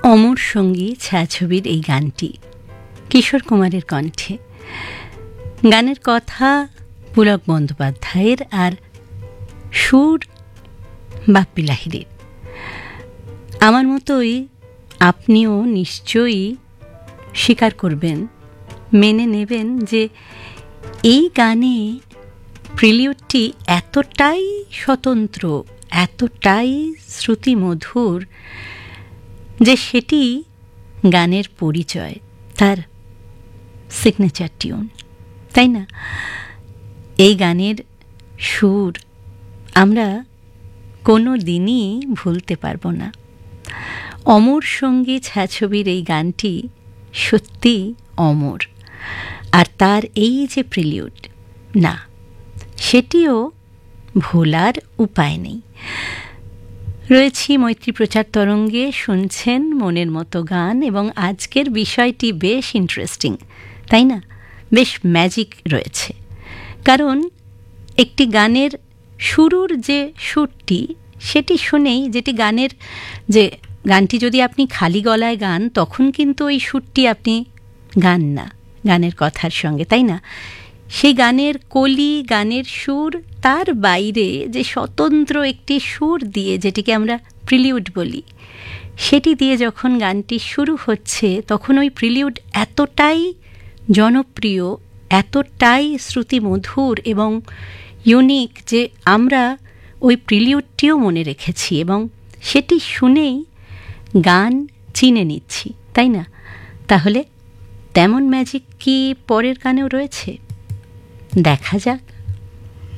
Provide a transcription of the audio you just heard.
অমর সঙ্গী ছায়াছবির এই গানটি কিশোর কুমারের কণ্ঠে। গানের কথা পুলক বন্দ্যোপাধ্যায়ের আর সুর বাপ্পি লাহিড়ীর। আমার মতোই আপনিও নিশ্চয়ই স্বীকার করবেন, মেনে নেবেন যে এই গানে প্রিলিউডটি এতটাই স্বতন্ত্র, এতটাই শ্রুতিমধুর যে সেটি গানের পরিচয়, তার সিগনেচার টিউন, তাই না? এই গানের সুর আমরা কোনো দিনই ভুলতে পারবো না। অমর সঙ্গী ছায়াছবির এই গানটি সত্যি অমর, আর তার এই যে প্রিলিউড, না সেটিও ভোলার উপায় নেই। রয়েছি মৈত্রী প্রচার তরঙ্গে, শুনছেন মনের মতো গান, এবং আজকের বিষয়টি বেশ ইন্টারেস্টিং, তাই না? বেশ ম্যাজিক রয়েছে, কারণ একটি গানের শুরুর যে সুরটি, সেটি শুনেই, যেটি গানের যে গানটি যদি আপনি খালি গলায় গান, তখন কিন্তু ওই সুরটি আপনি গান না গানের কথার সঙ্গে, তাই না? সেই গানের কলি, গানের সুর, তার বাইরে যে স্বতন্ত্র একটি সুর দিয়ে, যেটিকে আমরা প্রিলিউড বলি, সেটি দিয়ে যখন গানটি শুরু হচ্ছে, তখন ওই প্রিলিউড এতটাই জনপ্রিয়, এতটাই শ্রুতিমধুর এবং ইউনিক যে আমরা ওই প্রিলিউডটিও মনে রেখেছি এবং সেটি শুনেই গান চিনে নিচ্ছি, তাই না? তাহলে তেমন ম্যাজিক কি পরের গানেও রয়েছে? দেখা যাক।